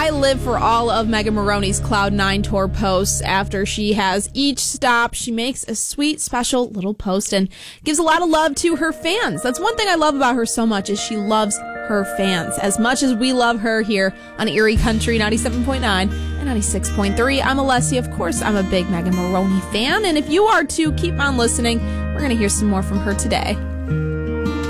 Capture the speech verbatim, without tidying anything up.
I live for all of Megan Moroney's Cloud nine tour posts. After she has each stop, she makes a sweet, special little post and gives a lot of love to her fans. That's one thing I love about her so much, is she loves her fans as much as we love her here on Erie Country ninety-seven point nine and ninety-six point three. I'm Alessia. Of course, I'm a big Megan Moroney fan, and if you are too, keep on listening. We're going to hear some more from her today.